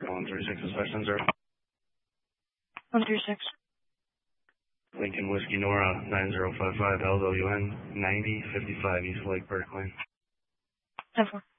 136 is 570. 136. Lincoln Whiskey Nora 9055 LWN 9055 East Lake Berkeley. 10-4.